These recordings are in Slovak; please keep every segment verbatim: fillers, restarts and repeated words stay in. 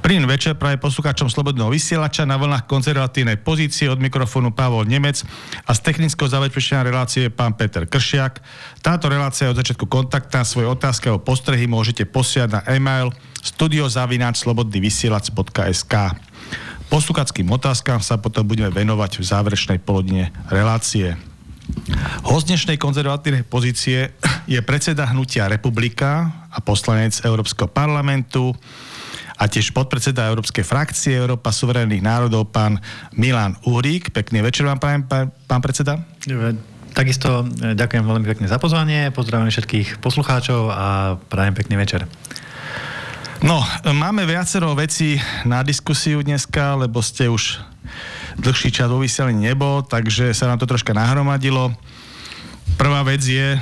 Príjemný večer práve poslucháčom Slobodného vysielača na vlnách konzervatívnej pozície. Od mikrofónu Pavol Nemec a z technického zabezpečenia relácie pán Peter Kršiak. Táto relácia je od začiatku kontaktná. Svoje otázky alebo postrehy môžete posielať na e-mail studio zavináč slobodný vysielač bodka es ká. Poslucháckým otázkam sa potom budeme venovať v záverečnej polodine relácie. Host dnešnej konzervatívnej pozície je predseda hnutia Republika a poslanec Európskeho parlamentu a tiež podpredseda Európskej frakcie Európa suverénnych národov, pán Milan Uhrík. Pekný večer vám prajem, pán, pán predseda. Takisto ďakujem veľmi pekne za pozvanie, pozdravujem všetkých poslucháčov a prajem pekný večer. No, máme viacero vecí na diskusiu dneska, lebo ste už dlhší čas vo vysielaní nebol, takže sa nám to troška nahromadilo. Prvá vec je,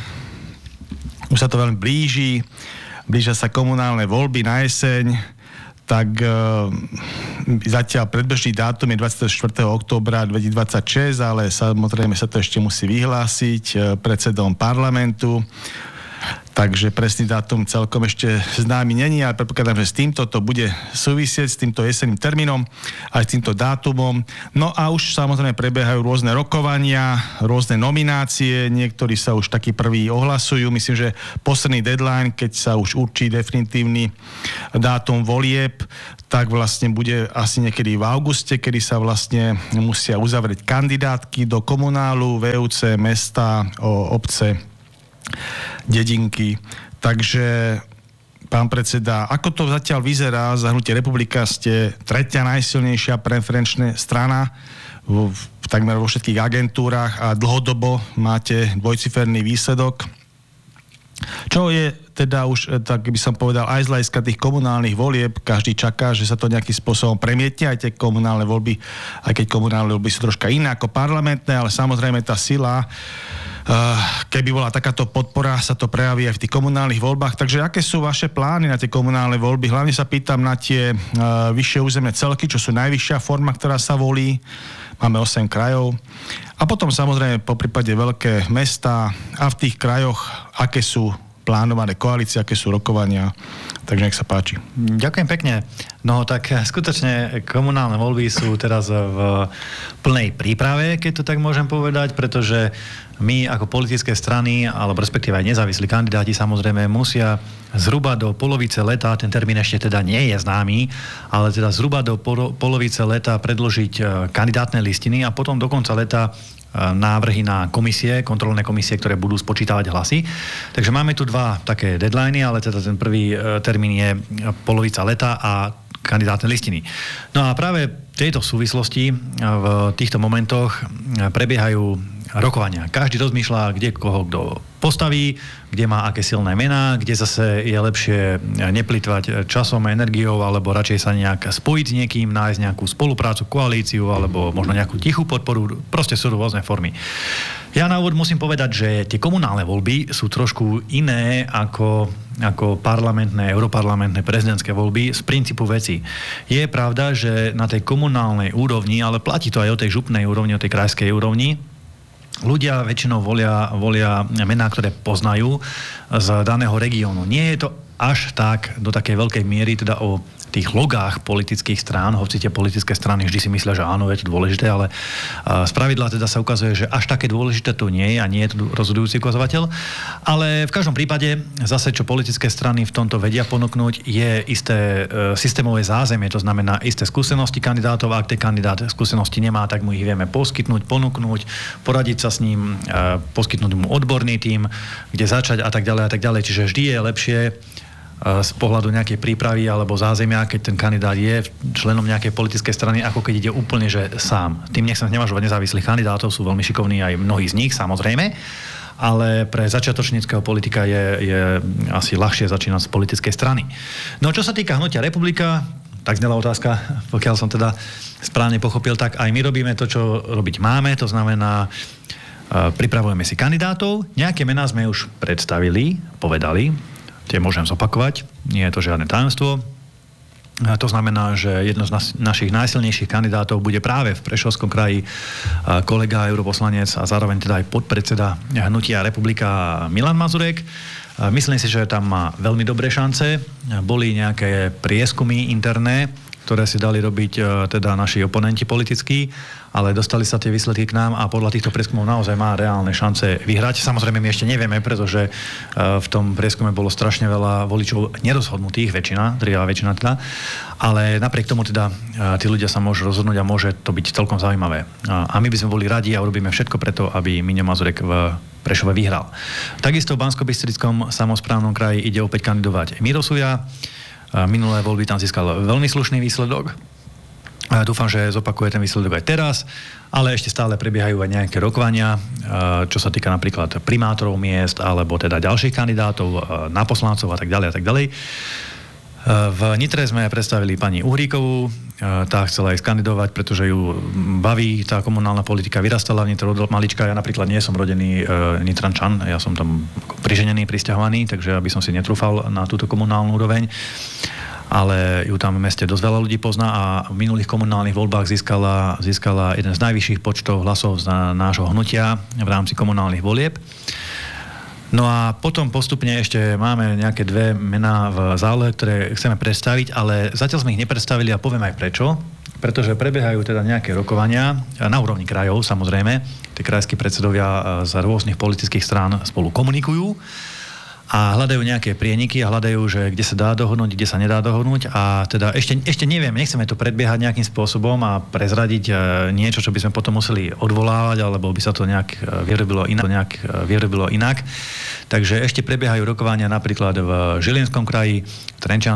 už sa to veľmi blíži, blížia sa komunálne voľby na jeseň, tak e, zatiaľ predbežný dátum je dvadsiateho štvrtého októbra dvetisícdvadsaťšesť, ale samozrejme sa to ešte musí vyhlásiť e, predsedom parlamentu. Takže presný dátum celkom ešte známy není, ale predpokladám, že s týmto to bude súvisieť, s týmto jesenným termínom, aj s týmto dátumom. No a už samozrejme prebiehajú rôzne rokovania, rôzne nominácie, niektorí sa už takí prví ohlasujú. Myslím, že posledný deadline, keď sa už určí definitívny dátum volieb, tak vlastne bude asi niekedy v auguste, kedy sa vlastne musia uzavrieť kandidátky do komunálu, vé ú cé, mesta, obce, dedinky. Takže, pán predseda, ako to zatiaľ vyzerá? Za hnutie Republika ste tretia najsilnejšia preferenčná strana v, v takmer vo všetkých agentúrach a dlhodobo máte dvojciferný výsledok. Čo je teda už, tak by som povedal, aj z hľadiska tých komunálnych volieb, každý čaká, že sa to nejakým spôsobom premietne, aj tie komunálne voľby, aj keď komunálne voľby sú troška iné ako parlamentné, ale samozrejme tá sila, keby bola takáto podpora, sa to prejaví aj v tých komunálnych voľbách. Takže aké sú vaše plány na tie komunálne voľby? Hlavne sa pýtam na tie uh, vyššie územné celky, čo sú najvyššia forma, ktorá sa volí. Máme osem krajov. A potom samozrejme poprípade veľké mestá a v tých krajoch, aké sú plánované koalície, aké sú rokovania. Takže nech sa páči. Ďakujem pekne. No tak skutočne komunálne voľby sú teraz v plnej príprave, keď to tak môžem povedať, pretože my ako politické strany, alebo respektíve aj nezávislí kandidáti samozrejme musia zhruba do polovice leta, ten termín ešte teda nie je známy, ale teda zhruba do polo, polovice leta predložiť kandidátne listiny a potom do konca leta návrhy na komisie, kontrolné komisie, ktoré budú spočítavať hlasy. Takže máme tu dva také deadliny, ale teda ten prvý termín je polovica leta a kandidátne listiny. No a práve v tejto súvislosti v týchto momentoch prebiehajú rokovania. Každý rozmýšľa, kde koho kto postaví, kde má aké silné mená, kde zase je lepšie neplitvať časom a energiou, alebo radšej sa nejak spojiť s niekým, nájsť nejakú spoluprácu, koalíciu, alebo možno nejakú tichú podporu. Proste sú rôzne formy. Ja na úvod musím povedať, že tie komunálne voľby sú trošku iné ako, ako parlamentné, europarlamentné, prezidentské voľby z princípu veci. Je pravda, že na tej komunálnej úrovni, ale platí to aj o tej župnej úrovni, o tej krajskej úrovni, ľudia väčšinou volia, volia mená, ktoré poznajú z daného regiónu. Nie je to až tak do takej veľkej miery teda o tých logách politických strán, hoci tie politické strany vždy si myslia, že áno, je to dôležité, ale spravidla teda sa ukazuje, že až také dôležité to nie je a nie je to rozhodujúci ukazovateľ. Ale v každom prípade zase, čo politické strany v tomto vedia ponúknuť, je isté systémové zázemie, to znamená isté skúsenosti kandidátov. Ak ten kandidát skúsenosti nemá, tak mu ich vieme poskytnúť, ponúknuť, poradiť sa s ním, poskytnúť mu odborný tím, kde začať a tak ďalej a tak ďalej. Čiže vždy je lepšie z pohľadu nejakej prípravy alebo zázemia, keď ten kandidát je členom nejakej politickej strany, ako keď ide úplne, že sám. Tým nechcem znevažovať nezávislých kandidátov, sú veľmi šikovní aj mnohí z nich, samozrejme, ale pre začiatočníckeho politika je, je asi ľahšie začínať z politickej strany. No čo sa týka hnutia Republika, tak znela otázka, pokiaľ som teda správne pochopil, tak aj my robíme to, čo robiť máme, to znamená, pripravujeme si kandidátov, nejaké mená sme už predstavili, povedali, tie môžem zopakovať, nie je to žiadne tajomstvo. To znamená, že jedno z nas- našich najsilnejších kandidátov bude práve v Prešovskom kraji kolega, europoslanec a zároveň teda aj podpredseda hnutia Republika Milan Mazurek. Myslím si, že tam má veľmi dobré šance. Boli nejaké prieskumy interné, ktoré si dali robiť teda naši oponenti politickí, ale dostali sa tie výsledky k nám a podľa týchto prieskumov naozaj má reálne šance vyhrať. Samozrejme, my ešte nevieme, pretože v tom prieskume bolo strašne veľa voličov nerozhodnutých, väčšina, drvivá väčšina teda, ale napriek tomu teda tí ľudia sa môžu rozhodnúť a môže to byť celkom zaujímavé. A my by sme boli radi a urobíme všetko preto, aby Miňo Mazurek v Prešove vyhral. Takisto v Banskobystrickom samosprávnom kraji ide opäť kandidovať Miro Suja. Minulé voľby tam získal veľmi slušný výsledok. Dúfam, že zopakuje ten výsledok aj teraz, ale ešte stále prebiehajú aj nejaké rokovania, čo sa týka napríklad primátorov miest, alebo teda ďalších kandidátov na poslancov a tak ďalej a tak ďalej. V Nitre sme predstavili pani Uhríkovú, tá chcela aj skandidovať, pretože ju baví tá komunálna politika, vyrastala v Nitre od malička. Ja napríklad nie som rodený e, Nitrančan, ja som tam priženený, prisťahovaný, takže aby som si netrúfal na túto komunálnu úroveň. Ale ju tam v meste dosť veľa ľudí pozná a v minulých komunálnych voľbách získala, získala jeden z najvyšších počtov hlasov z nášho hnutia v rámci komunálnych volieb. No a potom postupne ešte máme nejaké dve mená v zálohe, ktoré chceme predstaviť, ale zatiaľ sme ich nepredstavili a poviem aj prečo. Pretože prebiehajú teda nejaké rokovania na úrovni krajov, samozrejme. Tí krajskí predsedovia z rôznych politických strán spolu komunikujú a hľadajú nejaké prieniky a hľadajú, že kde sa dá dohodnúť, kde sa nedá dohodnúť a teda ešte, ešte neviem, nechceme to predbiehať nejakým spôsobom a prezradiť niečo, čo by sme potom museli odvolávať, alebo by sa to nejak vyrobilo inak, nejak vyrobilo inak. Takže ešte prebiehajú rokovania napríklad v Žilinskom kraji, Trenčianskom